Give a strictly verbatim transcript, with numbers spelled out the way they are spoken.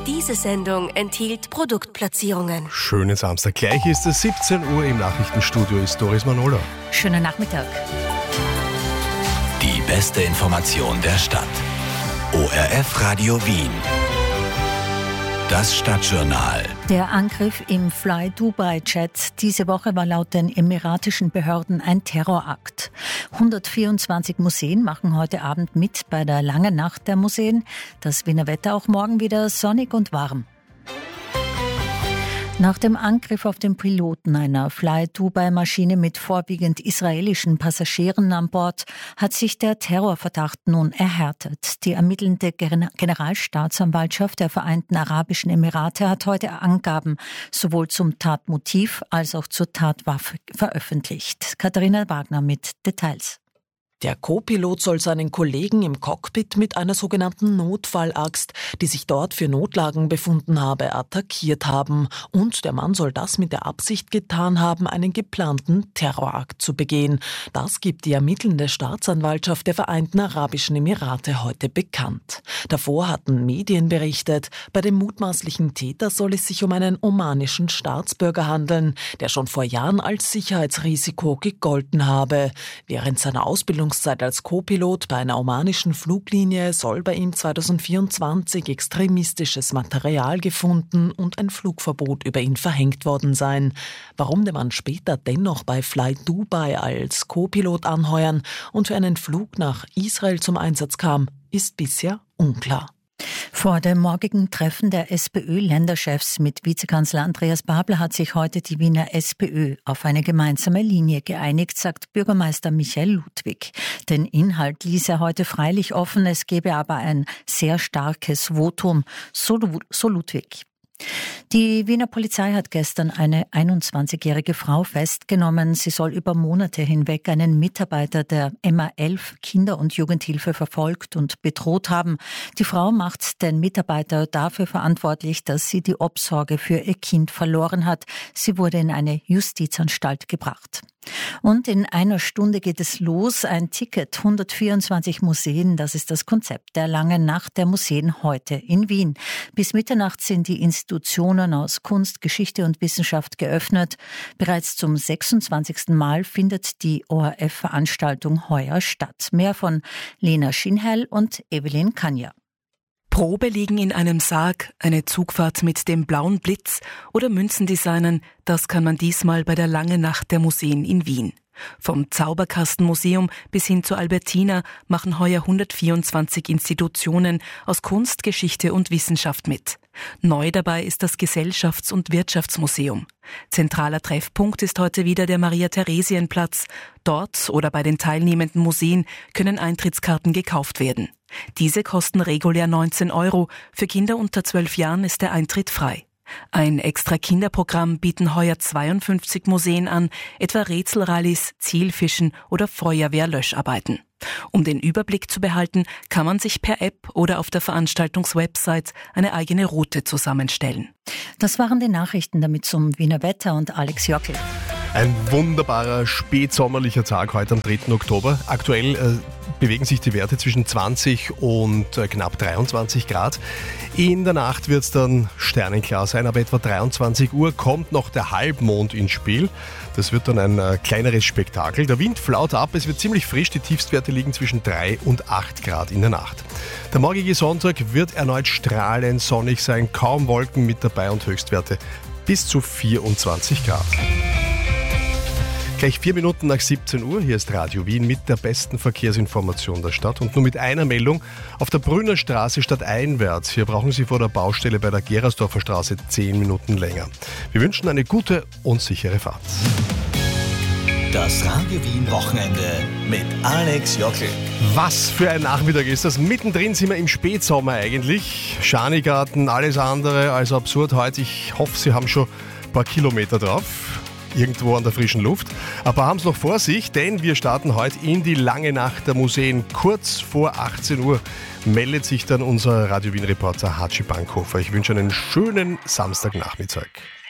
Diese Sendung enthielt Produktplatzierungen. Schönen Samstag. Gleich ist es siebzehn Uhr. Im Nachrichtenstudio ist Doris Manolo. Schönen Nachmittag. Die beste Information der Stadt. O R F Radio Wien. Das Stadtjournal. Der Angriff im Fly Dubai Jet diese Woche war laut den emiratischen Behörden ein Terrorakt. hundertvierundzwanzig Museen machen heute Abend mit bei der langen Nacht der Museen. Das Wiener Wetter auch morgen wieder sonnig und warm. Nach dem Angriff auf den Piloten einer Fly-Dubai-Maschine mit vorwiegend israelischen Passagieren an Bord hat sich der Terrorverdacht nun erhärtet. Die ermittelnde Generalstaatsanwaltschaft der Vereinten Arabischen Emirate hat heute Angaben sowohl zum Tatmotiv als auch zur Tatwaffe veröffentlicht. Katharina Wagner mit Details. Der Co-Pilot soll seinen Kollegen im Cockpit mit einer sogenannten Notfallaxt, die sich dort für Notlagen befunden habe, attackiert haben. Und der Mann soll das mit der Absicht getan haben, einen geplanten Terrorakt zu begehen. Das gibt die ermittelnde Staatsanwaltschaft der Vereinten Arabischen Emirate heute bekannt. Davor hatten Medien berichtet, bei dem mutmaßlichen Täter soll es sich um einen omanischen Staatsbürger handeln, der schon vor Jahren als Sicherheitsrisiko gegolten habe. Während seiner Ausbildung Zeit als Co-Pilot bei einer omanischen Fluglinie soll bei ihm zweitausendvierundzwanzig extremistisches Material gefunden und ein Flugverbot über ihn verhängt worden sein. Warum der Mann später dennoch bei Fly Dubai als Co-Pilot anheuern und für einen Flug nach Israel zum Einsatz kam, ist bisher unklar. Vor dem morgigen Treffen der SPÖ-Länderchefs mit Vizekanzler Andreas Babler hat sich heute die Wiener SPÖ auf eine gemeinsame Linie geeinigt, sagt Bürgermeister Michael Ludwig. Den Inhalt ließ er heute freilich offen, es gebe aber ein sehr starkes Votum, so, so Ludwig. Die Wiener Polizei hat gestern eine einundzwanzigjährige Frau festgenommen. Sie soll über Monate hinweg einen Mitarbeiter der M A elf Kinder- und Jugendhilfe verfolgt und bedroht haben. Die Frau macht den Mitarbeiter dafür verantwortlich, dass sie die Obsorge für ihr Kind verloren hat. Sie wurde in eine Justizanstalt gebracht. Und in einer Stunde geht es los. Ein Ticket, hundertvierundzwanzig Museen, das ist das Konzept der langen Nacht der Museen heute in Wien. Bis Mitternacht sind die Institutionen aus Kunst, Geschichte und Wissenschaft geöffnet. Bereits zum sechsundzwanzigsten Mal findet die O R F-Veranstaltung heuer statt. Mehr von Lena Schinheil und Evelyn Kanja. Probe liegen in einem Sarg, eine Zugfahrt mit dem blauen Blitz oder Münzen designen, das kann man diesmal bei der langen Nacht der Museen in Wien. Vom Zauberkastenmuseum bis hin zur Albertina machen heuer hundertvierundzwanzig Institutionen aus Kunst, Geschichte und Wissenschaft mit. Neu dabei ist das Gesellschafts- und Wirtschaftsmuseum. Zentraler Treffpunkt ist heute wieder der Maria-Theresien-Platz. Dort oder bei den teilnehmenden Museen können Eintrittskarten gekauft werden. Diese kosten regulär neunzehn Euro. Für Kinder unter zwölf Jahren ist der Eintritt frei. Ein extra Kinderprogramm bieten heuer zweiundfünfzig Museen an, etwa Rätselrallies, Zielfischen oder Feuerwehrlöscharbeiten. Um den Überblick zu behalten, kann man sich per App oder auf der Veranstaltungswebsite eine eigene Route zusammenstellen. Das waren die Nachrichten damit zum Wiener Wetter und Alex Jockel. Ein wunderbarer spätsommerlicher Tag heute am dritten Oktober. Aktuell äh, bewegen sich die Werte zwischen zwanzig und äh, knapp dreiundzwanzig Grad. In der Nacht wird es dann sternenklar sein, aber etwa dreiundzwanzig Uhr kommt noch der Halbmond ins Spiel. Das wird dann ein äh, kleineres Spektakel. Der Wind flaut ab, es wird ziemlich frisch. Die Tiefstwerte liegen zwischen drei und acht Grad in der Nacht. Der morgige Sonntag wird erneut strahlend sonnig sein, kaum Wolken mit dabei und Höchstwerte bis zu vierundzwanzig Grad. Gleich vier Minuten nach siebzehn Uhr, hier ist Radio Wien mit der besten Verkehrsinformation der Stadt und nur mit einer Meldung. Auf der Brünner Straße stadteinwärts, hier brauchen Sie vor der Baustelle bei der Gerersdorfer Straße zehn Minuten länger. Wir wünschen eine gute und sichere Fahrt. Das Radio Wien Wochenende mit Alex Jockel. Was für ein Nachmittag ist das? Mittendrin sind wir im Spätsommer eigentlich. Schanigarten, alles andere als absurd heute. Ich hoffe, Sie haben schon ein paar Kilometer drauf. Irgendwo an der frischen Luft. Aber haben Sie noch vor sich, denn wir starten heute in die lange Nacht der Museen. Kurz vor achtzehn Uhr meldet sich dann unser Radio Wien-Reporter Hatschi Bankhofer. Ich wünsche einen schönen Samstagnachmittag.